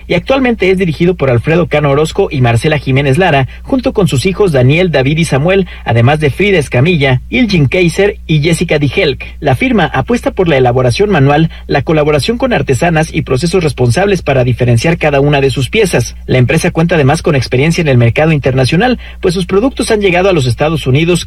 y actualmente es dirigido por Alfredo Cano Orozco y Marcela Jiménez Lara, junto con sus hijos Daniel, David y Samuel, además de Frida Escamilla, Ilgin Kaiser y Jessica Dijelk. La firma apuesta por la elaboración manual, la colaboración con artesanas y procesos responsables para diferenciar cada una de sus piezas. La empresa cuenta además con experiencia en el mercado internacional, pues sus productos han llegado a los Estados Unidos,